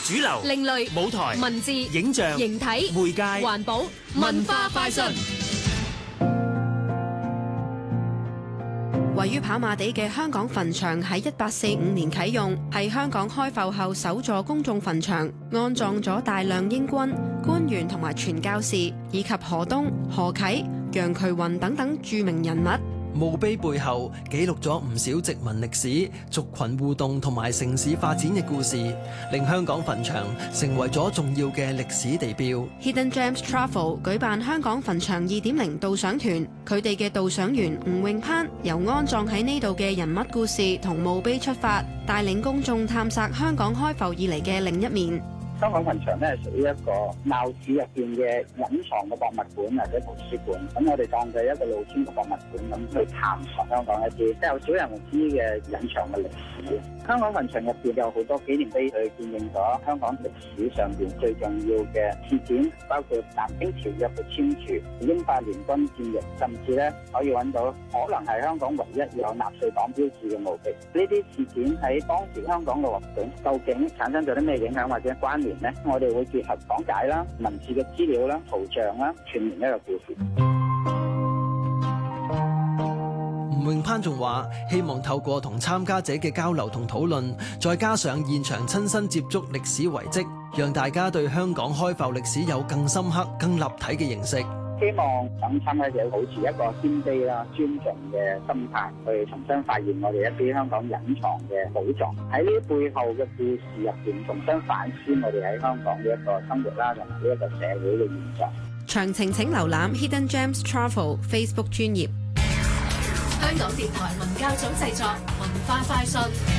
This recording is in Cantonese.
主流、 另類舞台、 文字、 影像、 形體、 媒介、 環保、文化快訊。 位於跑馬地嘅香港墳場喺1845年啟用，係香港開埠後首座公眾墳場，安葬咗大量英軍、官員同埋傳教士，以及何東、何啟、楊衢雲等等著名人物。 墓碑背後記錄咗唔少殖民歷史、族群互動同埋城市發展嘅故事，令香港墳場成為咗重要嘅歷史地標。 Hidden Gems Travel 舉辦香港墳場2.0導賞團，佢哋嘅導賞員吳永攀由安葬喺呢度嘅人物故事同墓碑出發，帶領公眾探索香港開埠以嚟嘅另一面。 香港墳場咧係屬於一個鬧市入邊嘅隱藏嘅博物館或者圖書館，咁我哋當佢一個露天嘅博物館咁去探索香港一啲即係有少人知嘅隱藏嘅歷史。香港墳場入邊有好多紀念碑去見證咗香港歷史上邊最重要嘅事件，包括南京條約嘅簽署、英法聯軍戰役，甚至咧可以揾到可能係香港唯一有納粹黨標誌嘅墓碑。呢啲事件喺當時香港嘅環境究竟產生咗啲咩影響或者關聯？我哋會結合講解啦、文字嘅資料啦、圖像啦，串聯一個故事。 吳永攀仲話：希望透過同參加者嘅交流同討論，再加上現場親身接觸歷史遺跡，讓大家對香港開埠歷史有更深刻、更立體嘅認識。 希望等參加者保持一個謙卑啦、尊重嘅心態，去重新發現我哋一啲香港隱藏嘅寶藏。喺呢背後嘅故事入邊，重新反思我哋喺香港嘅一個生活啦，同埋呢一個社會嘅現狀。 詳情請瀏覽 Hidden Gems Travel Facebook 專頁。 香港電台文教組製作，文化快訊。